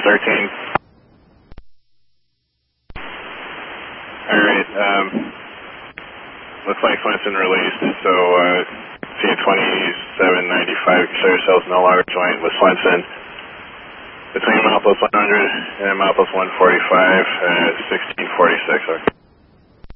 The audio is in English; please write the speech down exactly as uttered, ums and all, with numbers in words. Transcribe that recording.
thirteen. Alright, um, looks like Swenson released, so uh, C twenty-seven ninety-five, show yourselves no longer joint with Swenson. Between mile plus one hundred and mile plus one forty-five, uh, sixteen forty-six.